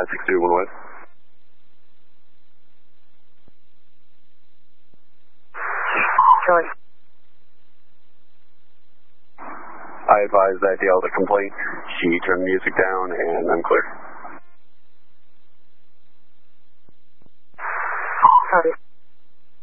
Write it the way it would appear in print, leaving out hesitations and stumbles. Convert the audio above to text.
621 West. Charlie. I advise that Delta complaint. She turned the music down and I'm clear.